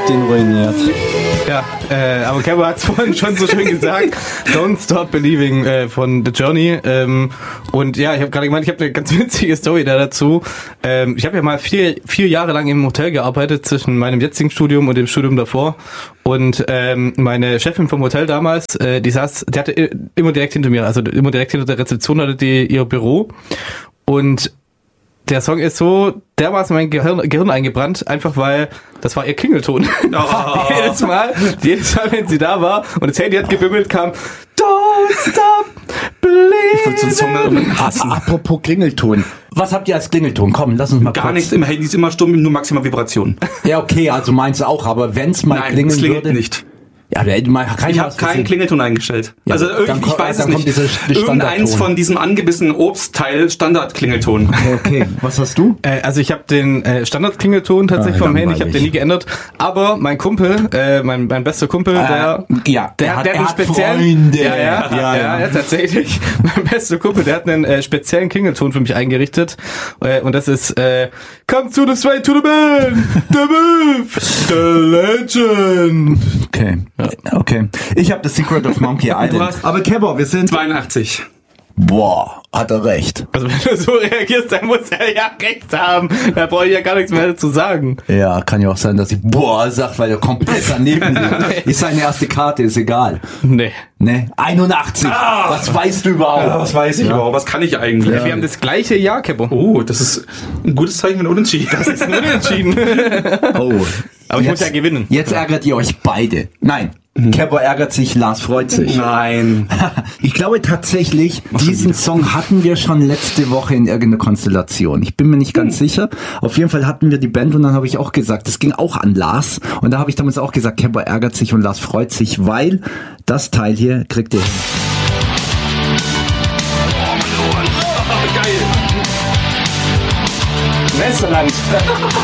hab den ruiniert. Ja, aber Kevin hat es vorhin schon so schön gesagt. Don't Stop Believing von The Journey. Und ja, ich habe gerade gemeint, ich habe eine ganz witzige Story da dazu. Ich habe ja mal vier Jahre lang im Hotel gearbeitet, zwischen meinem jetzigen Studium und dem Studium davor. Und meine Chefin vom Hotel damals, die hatte immer direkt hinter mir, also immer direkt hinter der Rezeption hatte die ihr Büro. Und der Song ist so dermaßen mein Gehirn eingebrannt, einfach weil das war ihr Klingelton. Oh. jedes Mal, wenn sie da war und das Handy hat gebimmelt, kam Don't Stop Believing. Ich würde so einen Song hassen. Apropos Klingelton. Was habt ihr als Klingelton? Komm, lass uns mal Gar nichts, im Handy ist immer stumm, nur maximal Vibration. Ja, okay, also meins auch, aber wenn's mal klingeln würde... nicht. Ja, ich habe keinen Klingelton eingestellt. Ja, also irgendwie, ich weiß es nicht. Irgendeins von diesem angebissenen Obstteil Standard-Klingelton. Okay, was hast du? Also ich habe den Standard-Klingelton tatsächlich vom Handy, ich habe den nie geändert. Aber mein Kumpel, mein bester Kumpel, der hat einen speziellen... Ja, tatsächlich. Mein bester Kumpel, der hat einen speziellen Klingelton für mich eingerichtet. Und das ist Come to the straight to the man, the move, the legend. Okay. Ja. Okay. Ich habe The Secret of Monkey Island. Aber Kebber, wir sind 82. Boah, hat er recht. Also wenn du so reagierst, dann muss er ja recht haben. Da brauche ich ja gar nichts mehr zu sagen. Ja, kann ja auch sein, dass ich boah sagt, weil er komplett daneben liegt. Ist seine erste Karte, ist egal. Nee. 81. Was weißt du überhaupt? Ja, was weiß ich überhaupt? Was kann ich eigentlich? Ja. Wir haben das gleiche Jahr, Kebber. Oh, das ist ein gutes Zeichen für Unentschieden. Das ist ein Unentschieden. Oh. Aber ich muss ja gewinnen. Jetzt ärgert ihr euch beide. Nein. Kebber ärgert sich, Lars freut sich. Nein. Ich glaube tatsächlich, diesen Song hatten wir schon letzte Woche in irgendeiner Konstellation. Ich bin mir nicht ganz sicher. Auf jeden Fall hatten wir die Band und dann habe ich auch gesagt, das ging auch an Lars. Und da habe ich damals auch gesagt, Kebber ärgert sich und Lars freut sich, weil das Teil hier kriegt ihr hin. Geil. Westerland.